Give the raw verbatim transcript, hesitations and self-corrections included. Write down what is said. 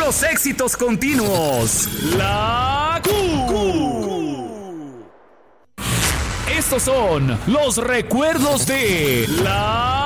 los éxitos continuos. La Q. Estos son los recuerdos de La